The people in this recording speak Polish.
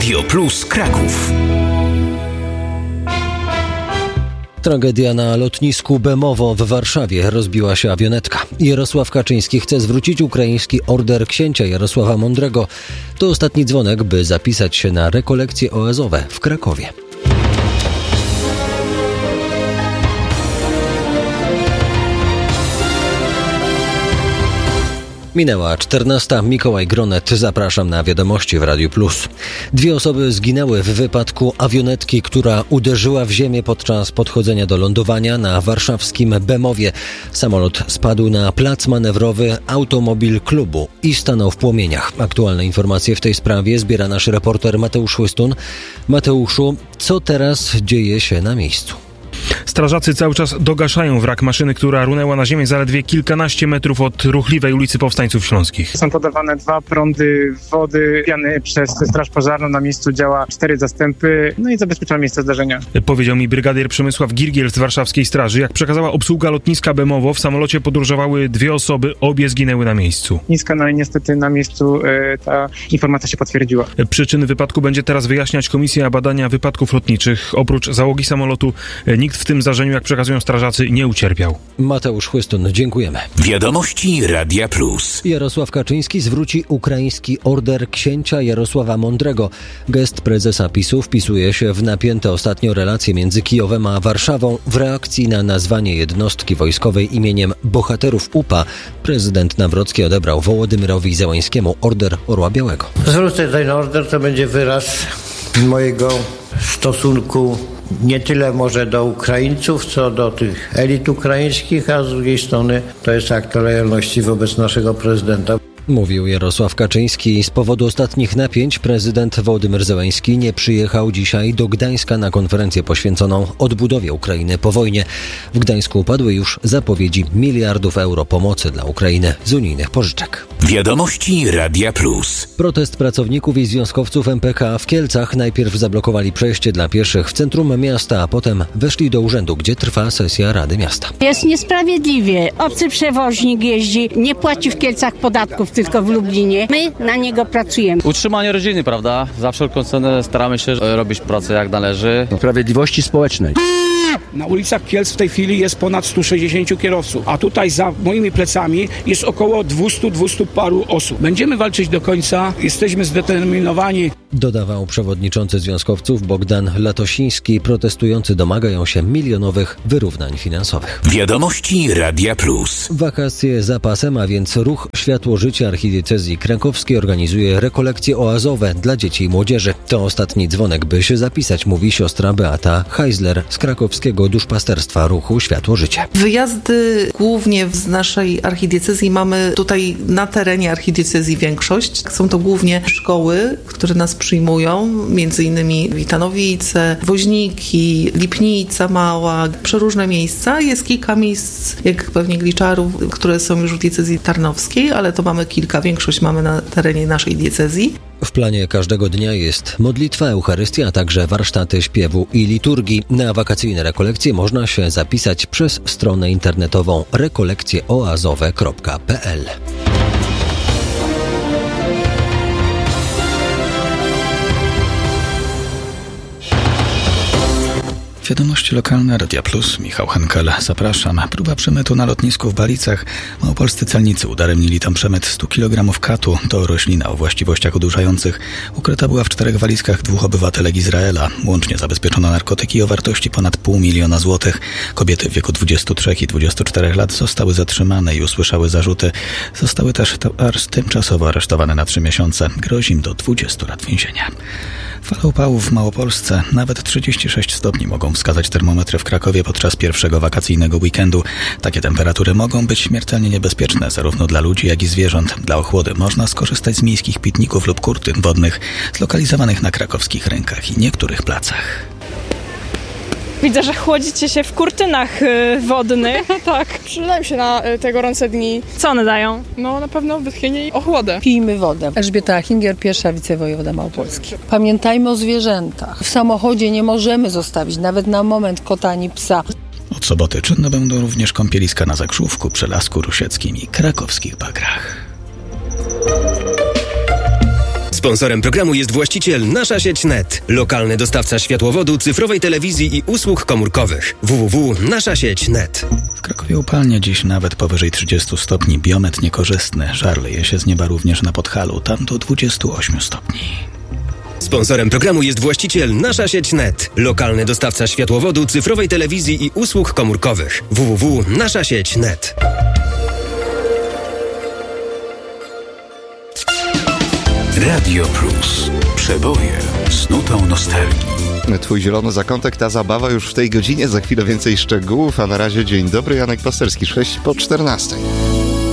Radio Plus Kraków. Tragedia na lotnisku Bemowo w Warszawie. Rozbiła się awionetka. Jarosław Kaczyński chce zwrócić ukraiński order księcia Jarosława Mądrego. To ostatni dzwonek, by zapisać się na rekolekcje oazowe w Krakowie. Minęła 14. Mikołaj Gronet. Zapraszam na wiadomości w Radiu Plus. 2 osoby zginęły w wypadku awionetki, która uderzyła w ziemię podczas podchodzenia do lądowania na warszawskim Bemowie. Samolot spadł na plac manewrowy Automobil Klubu i stanął w płomieniach. Aktualne informacje w tej sprawie zbiera nasz reporter Mateusz Chłystun. Mateuszu, co teraz dzieje się na miejscu? Strażacy cały czas dogaszają wrak maszyny, która runęła na ziemię zaledwie kilkanaście metrów od ruchliwej ulicy Powstańców Śląskich. Są podawane 2 prądy wody piany przez Straż Pożarną. Na miejscu działa 4 zastępy, i zabezpiecza miejsce zdarzenia. Powiedział mi brygadier Przemysław Girgiel z warszawskiej straży. Jak przekazała obsługa lotniska Bemowo, w samolocie podróżowały 2 osoby, obie zginęły na miejscu. I niestety na miejscu ta informacja się potwierdziła. Przyczyny wypadku będzie teraz wyjaśniać Komisja Badania Wypadków Lotniczych. Oprócz załogi samolotu nikt w tym zdarzeniu, jak przekazują strażacy, nie ucierpiał. Mateusz Chłystun, dziękujemy. Wiadomości Radia Plus. Jarosław Kaczyński zwróci ukraiński order księcia Jarosława Mądrego. Gest prezesa PiS-u wpisuje się w napięte ostatnio relacje między Kijowem a Warszawą. W reakcji na nazwanie jednostki wojskowej imieniem bohaterów UPA prezydent Nawrocki odebrał Wołodymyrowi Zełańskiemu order Orła Białego. Zwrócę ten order, to będzie wyraz mojego stosunku nie tyle może do Ukraińców, co do tych elit ukraińskich, a z drugiej strony to jest akt lojalności wobec naszego prezydenta. Mówił Jarosław Kaczyński. Z powodu ostatnich napięć prezydent Wołodymyr Zełański nie przyjechał dzisiaj do Gdańska na konferencję poświęconą odbudowie Ukrainy po wojnie. W Gdańsku padły już zapowiedzi miliardów euro pomocy dla Ukrainy z unijnych pożyczek. Wiadomości Radia Plus. Protest pracowników i związkowców MPK w Kielcach. Najpierw zablokowali przejście dla pieszych w centrum miasta, a potem weszli do urzędu, gdzie trwa sesja Rady Miasta. Jest niesprawiedliwie. Obcy przewoźnik jeździ, nie płaci w Kielcach podatków, tylko w Lublinie. My na niego pracujemy. Utrzymanie rodziny, prawda? Za wszelką cenę staramy się robić pracę jak należy. Sprawiedliwości społecznej. Na ulicach Kielc w tej chwili jest ponad 160 kierowców, a tutaj za moimi plecami jest około 200 paru osób. Będziemy walczyć do końca, jesteśmy zdeterminowani. Dodawał przewodniczący związkowców Bogdan Latosiński. Protestujący domagają się milionowych wyrównań finansowych. Wiadomości Radia Plus. Wakacje za pasem, a więc ruch Światło Życia Archidiecezji Krakowskiej organizuje rekolekcje oazowe dla dzieci i młodzieży. To ostatni dzwonek, by się zapisać, mówi siostra Beata Heisler z krakowskiego duszpasterstwa ruchu Światło Życia. Wyjazdy głównie z naszej archidiecezji mamy tutaj na terenie archidiecezji większość. Są to głównie szkoły, które nas przyjmują, między innymi Witanowice, Woźniki, Lipnica Mała, przeróżne miejsca. Jest kilka miejsc, jak pewnie Gliczarów, które są już w diecezji tarnowskiej, ale to mamy kilka, większość mamy na terenie naszej diecezji. W planie każdego dnia jest modlitwa, Eucharystia, a także warsztaty śpiewu i liturgii. Na wakacyjne rekolekcje można się zapisać przez stronę internetową rekolekcjeoazowe.pl. Wiadomości lokalne Radia Plus, Michał Henkel. Zapraszam. Próba przemytu na lotnisku w Balicach. Małopolscy celnicy udaremnili tam przemyt 100 kg katu. To roślina o właściwościach odurzających. Ukryta była w 4 walizkach 2 obywatelek Izraela. Łącznie zabezpieczono narkotyki o wartości ponad 500 000 złotych. Kobiety w wieku 23 i 24 lat zostały zatrzymane i usłyszały zarzuty. Zostały też tymczasowo aresztowane na 3 miesiące. Grozi im do 20 lat więzienia. Fala upałów w Małopolsce. Nawet 36 stopni mogą wskazać termometry w Krakowie podczas pierwszego wakacyjnego weekendu. Takie temperatury mogą być śmiertelnie niebezpieczne zarówno dla ludzi, jak i zwierząt. Dla ochłody można skorzystać z miejskich pitników lub kurtyn wodnych zlokalizowanych na krakowskich rynkach i niektórych placach. Widzę, że chłodzicie się w kurtynach wodnych. Tak, przydają się na te gorące dni. Co one dają? No na pewno wytchnienie i ochłodę. Pijmy wodę. Elżbieta Achinger, pierwsza wicewojewoda Małopolski. Pamiętajmy o zwierzętach. W samochodzie nie możemy zostawić nawet na moment kota ani psa. Od soboty czynne będą również kąpieliska na Zakrzówku, Przelasku Rusieckim i krakowskich Bagrach. Sponsorem programu jest właściciel Nasza Sieć Net, lokalny dostawca światłowodu, cyfrowej telewizji i usług komórkowych. www.naszasieć.net. W Krakowie upalnie, dziś nawet powyżej 30 stopni, biometr niekorzystny. Żar leje się z nieba również na Podhalu, tam do 28 stopni. Sponsorem programu jest właściciel Nasza Sieć Net, lokalny dostawca światłowodu, cyfrowej telewizji i usług komórkowych. www.naszasieć.net. Radio Plus. Przeboje z nutą nostalgii. Twój zielony zakątek, ta zabawa już w tej godzinie. Za chwilę więcej szczegółów, a na razie dzień dobry. Janek Pasterski, 6 po 14.